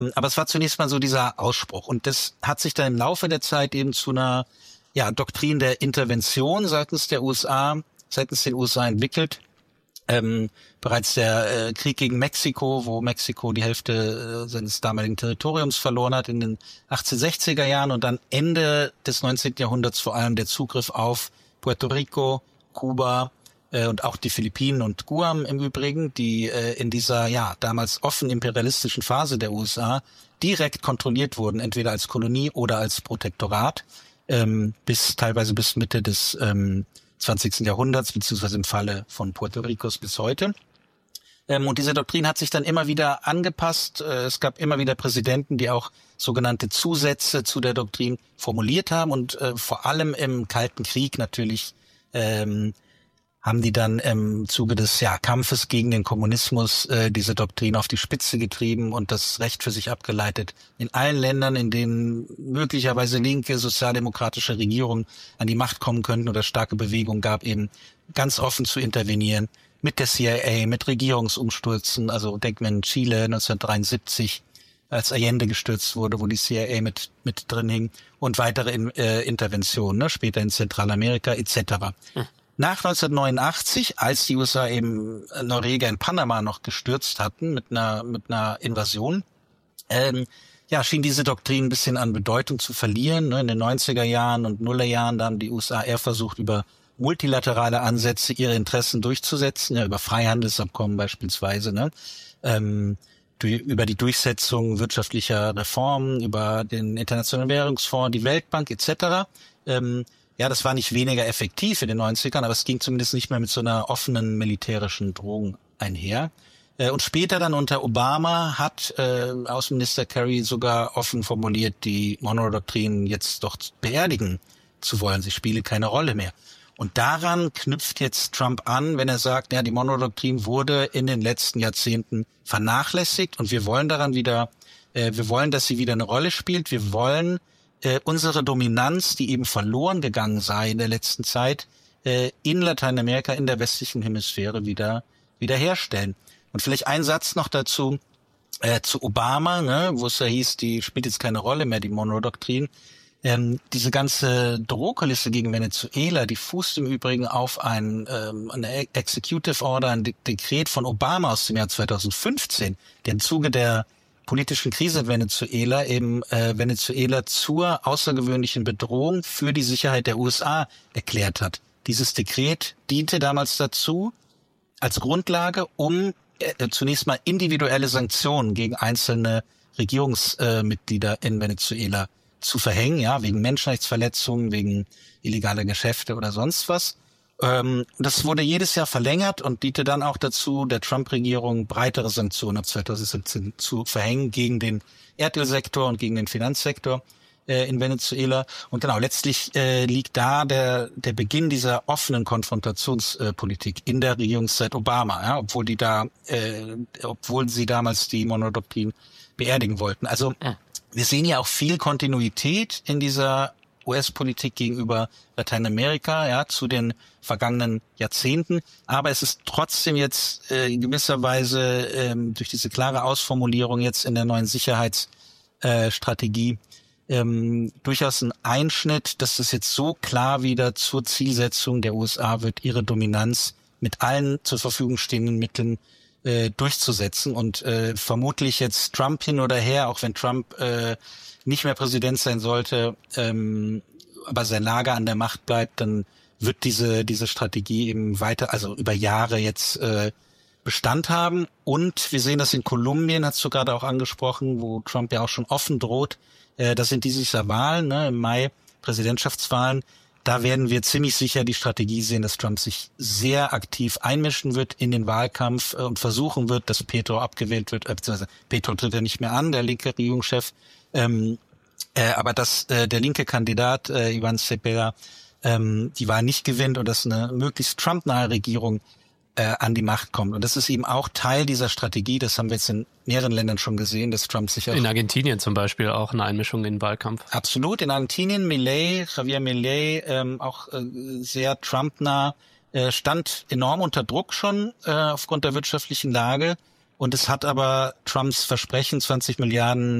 Aber es war zunächst mal so dieser Ausspruch. Und das hat sich dann im Laufe der Zeit eben zu einer Doktrin der Intervention seitens den USA entwickelt. Bereits der Krieg gegen Mexiko, wo Mexiko die Hälfte seines damaligen Territoriums verloren hat in den 1860er Jahren und dann Ende des 19. Jahrhunderts vor allem der Zugriff auf Puerto Rico, Kuba und auch die Philippinen und Guam im Übrigen, die in dieser damals offen imperialistischen Phase der USA direkt kontrolliert wurden, entweder als Kolonie oder als Protektorat, teilweise bis Mitte des 20. Jahrhunderts, beziehungsweise im Falle von Puerto Ricos bis heute. Und diese Doktrin hat sich dann immer wieder angepasst. Es gab immer wieder Präsidenten, die auch sogenannte Zusätze zu der Doktrin formuliert haben. Und vor allem im Kalten Krieg natürlich haben die dann im Zuge des Kampfes gegen den Kommunismus diese Doktrin auf die Spitze getrieben und das Recht für sich abgeleitet. In allen Ländern, in denen möglicherweise linke, sozialdemokratische Regierungen an die Macht kommen könnten oder starke Bewegungen gab, eben ganz offen zu intervenieren mit der CIA, mit Regierungsumstürzen. Also denken wir in Chile 1973, als Allende gestürzt wurde, wo die CIA mit drin hing und weitere Interventionen, später in Zentralamerika etc. Nach 1989, als die USA eben Noriega in Panama noch gestürzt hatten mit einer Invasion, schien diese Doktrin ein bisschen an Bedeutung zu verlieren. In den 90er Jahren und Nullerjahren, da haben die USA eher versucht, über multilaterale Ansätze ihre Interessen durchzusetzen, über Freihandelsabkommen beispielsweise, über die Durchsetzung wirtschaftlicher Reformen, über den Internationalen Währungsfonds, die Weltbank etc. Das war nicht weniger effektiv in den 90ern, aber es ging zumindest nicht mehr mit so einer offenen militärischen Drohung einher. Und später dann unter Obama hat Außenminister Kerry sogar offen formuliert, die Monroe-Doktrin jetzt doch beerdigen zu wollen. Sie spiele keine Rolle mehr. Und daran knüpft jetzt Trump an, wenn er sagt, die Monroe-Doktrin wurde in den letzten Jahrzehnten vernachlässigt und wir wollen dass sie wieder eine Rolle spielt. Wir wollen unsere Dominanz, die eben verloren gegangen sei in der letzten Zeit, in Lateinamerika, in der westlichen Hemisphäre wiederherstellen. Und vielleicht ein Satz noch dazu, zu Obama, wo es ja hieß, die spielt jetzt keine Rolle mehr, die Monroe-Doktrin. Diese ganze Drohkulisse gegen Venezuela, die fußt im Übrigen auf eine Executive Order, ein Dekret von Obama aus dem Jahr 2015, der im Zuge der politischen Krise in Venezuela eben Venezuela zur außergewöhnlichen Bedrohung für die Sicherheit der USA erklärt hat. Dieses Dekret diente damals dazu, als Grundlage, um zunächst mal individuelle Sanktionen gegen einzelne Regierungsmitglieder in Venezuela zu verhängen, wegen Menschenrechtsverletzungen, wegen illegaler Geschäfte oder sonst was. Das wurde jedes Jahr verlängert und diente dann auch dazu, der Trump-Regierung breitere Sanktionen ab 2017 zu verhängen gegen den Erdölsektor und gegen den Finanzsektor in Venezuela. Und genau, letztlich liegt da der Beginn dieser offenen Konfrontationspolitik in der Regierungszeit Obama, obwohl sie damals die Monroe-Doktrin beerdigen wollten. Also wir sehen ja auch viel Kontinuität in dieser US-Politik gegenüber Lateinamerika, zu den vergangenen Jahrzehnten. Aber es ist trotzdem jetzt in gewisser Weise durch diese klare Ausformulierung jetzt in der neuen Sicherheitsstrategie durchaus ein Einschnitt, dass es jetzt so klar wieder zur Zielsetzung der USA wird, ihre Dominanz mit allen zur Verfügung stehenden Mitteln durchzusetzen. Und vermutlich jetzt Trump hin oder her, auch wenn Trump nicht mehr Präsident sein sollte, aber sein Lager an der Macht bleibt, dann wird diese Strategie eben weiter, also über Jahre jetzt Bestand haben. Und wir sehen das in Kolumbien, hast du gerade auch angesprochen, wo Trump ja auch schon offen droht. Das sind diese Wahlen, im Mai, Präsidentschaftswahlen. Da werden wir ziemlich sicher die Strategie sehen, dass Trump sich sehr aktiv einmischen wird in den Wahlkampf und versuchen wird, dass Petro abgewählt wird, beziehungsweise Petro tritt ja nicht mehr an, der linke Regierungschef, aber dass der linke Kandidat Iván Cepeda die Wahl nicht gewinnt und dass eine möglichst Trump-nahe Regierung an die Macht kommt. Und das ist eben auch Teil dieser Strategie, das haben wir jetzt in mehreren Ländern schon gesehen, dass Trump sich auch... In Argentinien zum Beispiel auch eine Einmischung in den Wahlkampf. Absolut, in Argentinien, Javier Milei, auch sehr Trump-nah, stand enorm unter Druck schon aufgrund der wirtschaftlichen Lage Und es hat aber Trumps Versprechen, 20 Milliarden